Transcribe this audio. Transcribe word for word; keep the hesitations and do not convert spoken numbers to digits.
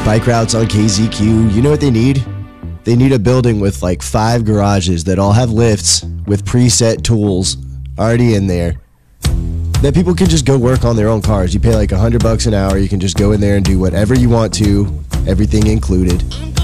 bike routes on K Z Q. You know what they need? They need a building with like five garages that all have lifts with preset tools already in there that people can just go work on their own cars. You pay like a hundred bucks an hour. You can just go in there and do whatever you want to, everything included.